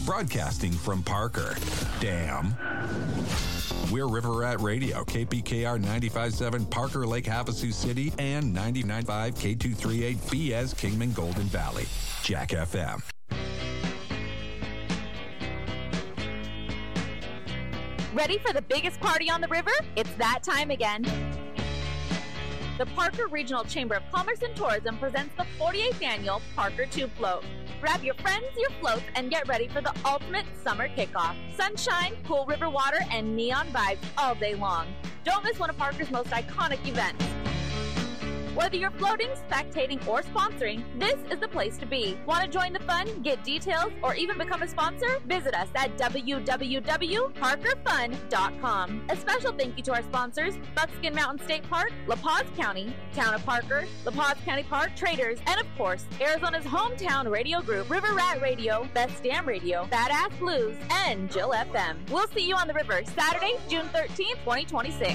broadcasting from Parker. Damn. We're River Rat Radio, KPKR 95.7 Parker Lake Havasu City and 99.5 K238 BS Kingman Golden Valley. Jack FM. Ready for the biggest party on the river? It's that time again. The Parker Regional Chamber of Commerce and Tourism presents the 48th annual Parker Tube Float. Grab your friends, your floats, and get ready for the ultimate summer kickoff. Sunshine, cool river water, and neon vibes all day long. Don't miss one of Parker's most iconic events. Whether you're floating, spectating, or sponsoring, this is the place to be. Want to join the fun, get details, or even become a sponsor? Visit us at www.parkerfun.com. A special thank you to our sponsors, Buckskin Mountain State Park, La Paz County, Town of Parker, La Paz County Park, Traders, and of course, Arizona's hometown radio group, River Rat Radio, Best Damn Radio, Badass Blues, and Jill FM. We'll see you on the river Saturday, June 13th, 2026.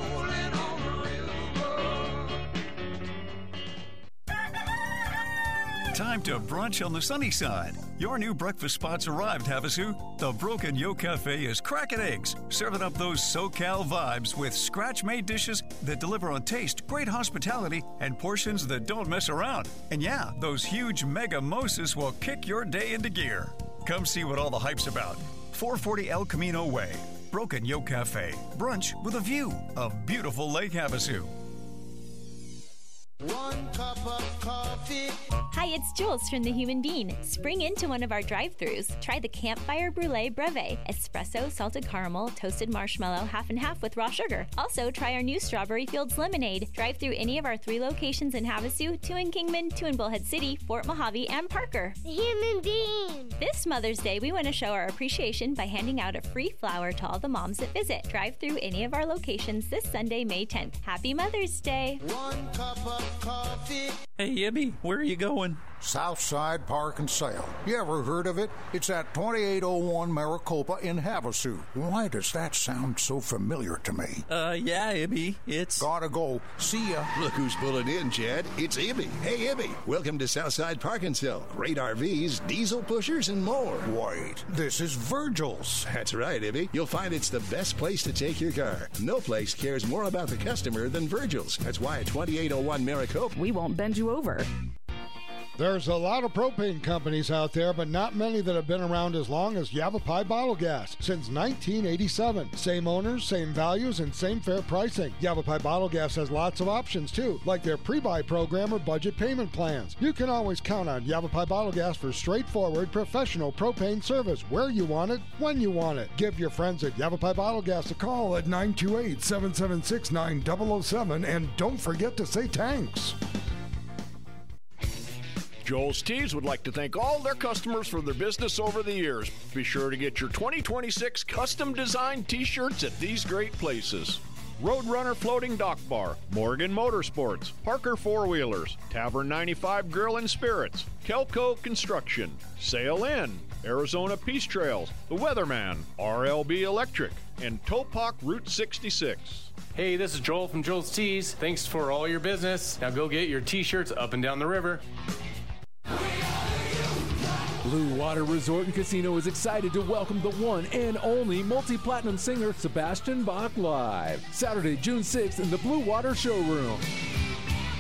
Time to brunch on the sunny side. Your new breakfast spot's arrived, Havasu. The Broken Yo Cafe is cracking eggs, serving up those SoCal vibes with scratch-made dishes that deliver on taste, great hospitality, and portions that don't mess around. And yeah, those huge mega mimosas will kick your day into gear. Come see what all the hype's about. 440 El Camino Way. Broken Yo Cafe. Brunch with a view of beautiful Lake Havasu. 1 cup of coffee. Hi, it's Jules from The Human Bean. Spring into one of our drive-thrus. Try the Campfire Brulee Brevet. Espresso, salted caramel, toasted marshmallow, half and half with raw sugar. Also, try our new Strawberry Fields Lemonade. Drive through any of our 3 locations in Havasu, 2 in Kingman, 2 in Bullhead City, Fort Mojave, and Parker. The Human Bean. This Mother's Day, we want to show our appreciation by handing out a free flower to all the moms that visit. Drive through any of our locations this Sunday, May 10th. Happy Mother's Day. 1 cup of coffee. Hey, Ibby, where are you going? Southside Park and Sale. You ever heard of it? It's at 2801 Maricopa in Havasu. Why does that sound so familiar to me? Yeah, Ibby, it's... Gotta go. See ya. Look who's pulling in, Chad. It's Ibby. Hey, Ibby. Welcome to Southside Park and Sale. Great RVs, diesel pushers, and more. Wait, this is Virgil's. That's right, Ibby. You'll find it's the best place to take your car. No place cares more about the customer than Virgil's. That's why at 2801 Maricopa... We won't bend you over. There's a lot of propane companies out there, but not many that have been around as long as Yavapai Bottle Gas since 1987. Same owners, same values, and same fair pricing. Yavapai Bottle Gas has lots of options too, like their pre-buy program or budget payment plans. You can always count on Yavapai Bottle Gas for straightforward, professional propane service where you want it, when you want it. Give your friends at Yavapai Bottle Gas a call at 928-776-9007, and don't forget to say thanks. Joel's Tees would like to thank all their customers for their business over the years. Be sure to get your 2026 custom designed t-shirts at these great places: Roadrunner Floating Dock Bar, Morgan Motorsports, Parker Four Wheelers, Tavern 95 Grill and Spirits, Kelco Construction, Sail Inn, Arizona Peace Trails, The Weatherman, RLB Electric, and Topak Route 66. Hey, this is Joel from Joel's Tees. Thanks for all your business. Now go get your t-shirts up and down the river. Blue Water Resort and Casino is excited to welcome the one and only multi-platinum singer Sebastian Bach live Saturday, June 6th in the Blue Water Showroom.